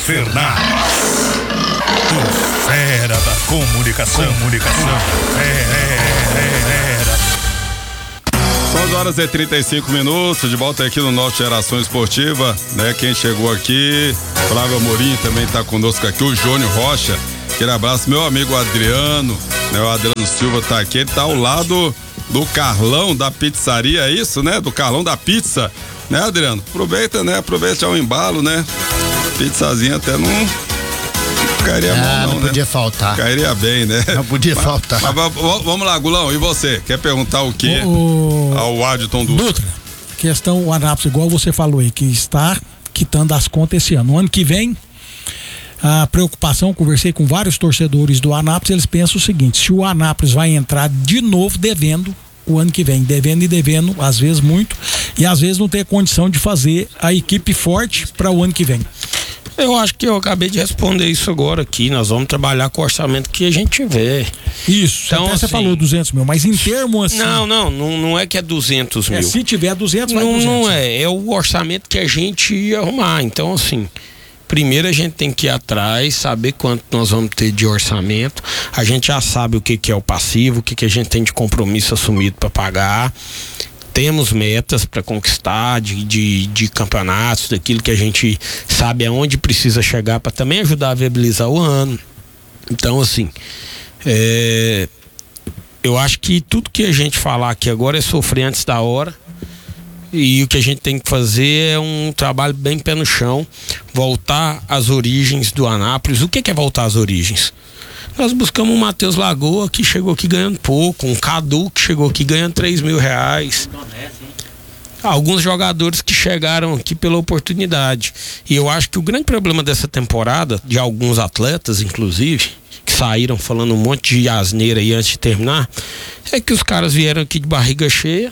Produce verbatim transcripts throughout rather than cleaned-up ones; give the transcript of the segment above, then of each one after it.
Fernandes, o fera da comunicação, comunicação, fera. onze horas e trinta e cinco minutos, de volta aqui no nosso Geração Esportiva, né? Quem chegou aqui, Flávio Amorim também tá conosco aqui, o Jônio Rocha, aquele abraço, meu amigo Adriano, né? O Adriano Silva tá aqui, ele tá ao lado do Carlão da pizzaria, é isso, né? Do Carlão da pizza, né, Adriano? Aproveita, né? Aproveita o embalo, né? Pizzazinha até não cairia ah, mal, não, não né? podia faltar. Cairia bem, né? Não podia mas, faltar. Mas, mas, vamos lá, Gulão, e você? Quer perguntar o quê? O... Ao Adilton Dutra. Dutra, questão, o Anápolis, igual você falou aí, que está quitando as contas esse ano. No ano que vem, a preocupação, conversei com vários torcedores do Anápolis, eles pensam o seguinte: se o Anápolis vai entrar de novo devendo o ano que vem, devendo e devendo, às vezes muito, e às vezes não ter condição de fazer a equipe forte para o ano que vem. Eu acho que eu acabei de responder isso agora aqui. Nós vamos trabalhar com o orçamento que a gente tiver. Isso, então, até assim, você falou duzentos mil, mas em termos assim... Não, não, não, não é que é duzentos mil. É, se tiver duzentos, vai não, duzentos. Não é, é o orçamento que a gente ia arrumar. Então, assim, primeiro a gente tem que ir atrás, saber quanto nós vamos ter de orçamento. A gente já sabe o que, que é o passivo, o que, que a gente tem de compromisso assumido para pagar. Temos metas para conquistar de, de, de campeonatos, daquilo que a gente sabe aonde precisa chegar para também ajudar a viabilizar o ano. Então, assim, é, eu acho que tudo que a gente falar aqui agora é sofrer antes da hora. E o que a gente tem que fazer é um trabalho bem pé no chão, voltar às origens do Anápolis. O que, que é voltar às origens? Nós buscamos um Matheus Lagoa que chegou aqui ganhando pouco, um Cadu que chegou aqui ganhando três mil reais. Alguns jogadores que chegaram aqui pela oportunidade. E eu acho que o grande problema dessa temporada, de alguns atletas, inclusive, que saíram falando um monte de asneira aí antes de terminar, é que os caras vieram aqui de barriga cheia,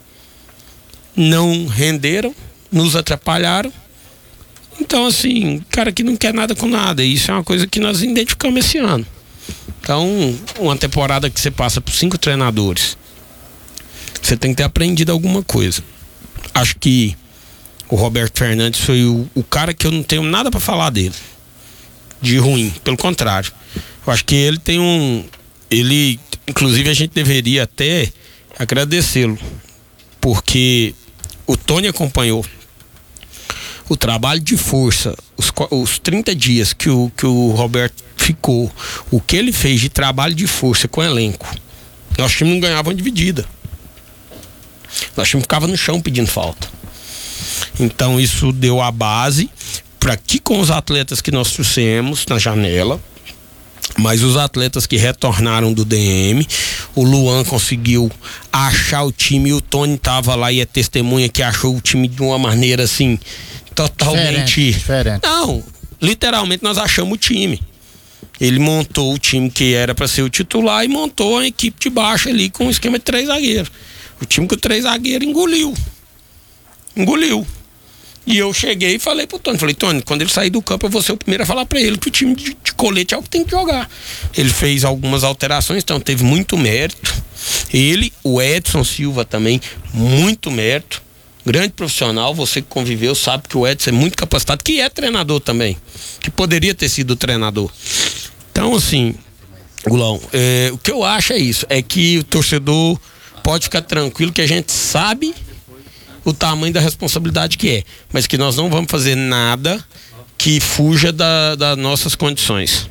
não renderam, nos atrapalharam. Então, assim, cara que não quer nada com nada. E isso é uma coisa que nós identificamos esse ano. Então, uma temporada que você passa por cinco treinadores, você tem que ter aprendido alguma coisa. Acho que o Roberto Fernandes foi o, o cara que eu não tenho nada para falar dele de ruim, pelo contrário. Eu acho que ele tem um... Ele, inclusive, a gente deveria até agradecê-lo, porque o Tony acompanhou o trabalho de força, os, os trinta dias que o, que o Roberto ficou, o que ele fez de trabalho de força com o elenco. Nosso time não ganhava uma dividida. Nosso time ficava no chão pedindo falta. Então isso deu a base para que com os atletas que nós trouxemos na janela, mas os atletas que retornaram do D M, o Luan conseguiu achar o time, e o Tony tava lá e é testemunha que achou o time de uma maneira assim, totalmente... Diferente, diferente. Não, literalmente nós achamos o time. Ele montou o time que era para ser o titular e montou a equipe de baixo ali com um esquema de três zagueiros. O time com três zagueiros engoliu. Engoliu. E eu cheguei e falei pro Tony, falei, Tony, quando ele sair do campo eu vou ser o primeiro a falar pra ele que o time de, de colete é o que tem que jogar. Ele fez algumas alterações, então teve muito mérito. Ele, o Edson Silva também, muito mérito. Grande profissional, você que conviveu sabe que o Edson é muito capacitado, que é treinador também, que poderia ter sido treinador. Então, assim, Gulão, é, o que eu acho é isso, é que o torcedor pode ficar tranquilo que a gente sabe o tamanho da responsabilidade que é, mas que nós não vamos fazer nada que fuja da, das nossas condições.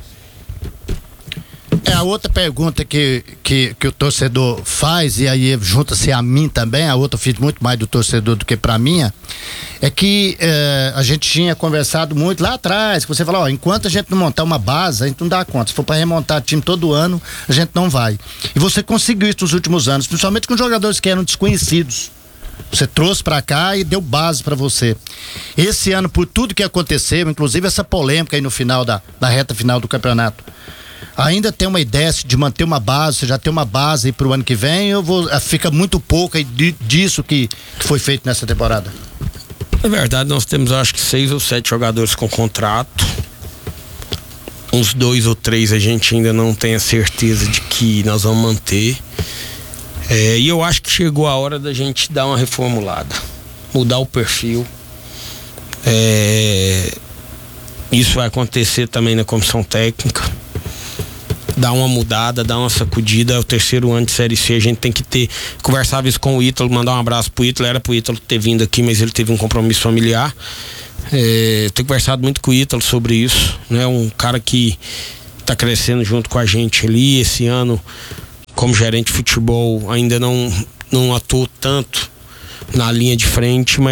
É a outra pergunta que, que, que o torcedor faz, e aí junta-se a mim também, a outra eu fiz muito mais do torcedor do que pra minha, é que é, a gente tinha conversado muito lá atrás, que você falou, ó, enquanto a gente não montar uma base, a gente não dá conta, se for pra remontar time todo ano, a gente não vai. E você conseguiu isso nos últimos anos, principalmente com jogadores que eram desconhecidos. Você trouxe pra cá e deu base pra você. Esse ano, por tudo que aconteceu, inclusive essa polêmica aí no final da, da reta final do campeonato, ainda tem uma ideia de manter uma base, você já tem uma base aí pro ano que vem, ou vou, fica muito pouco aí disso que, que foi feito nessa temporada? Na verdade, nós temos acho que seis ou sete jogadores com contrato. Uns dois ou três a gente ainda não tem a certeza de que nós vamos manter. É, e eu acho que chegou a hora da gente dar uma reformulada, mudar o perfil. É, Isso vai acontecer também na comissão técnica. Dar uma mudada, dar uma sacudida. É o terceiro ano de Série C. A gente tem que ter. Conversava isso com o Ítalo, mandar um abraço pro Ítalo. Era pro Ítalo ter vindo aqui, mas ele teve um compromisso familiar. É, tenho conversado muito com o Ítalo sobre isso. Né? Um cara que tá crescendo junto com a gente ali. Esse ano, como gerente de futebol, ainda não, não atuou tanto na linha de frente, mas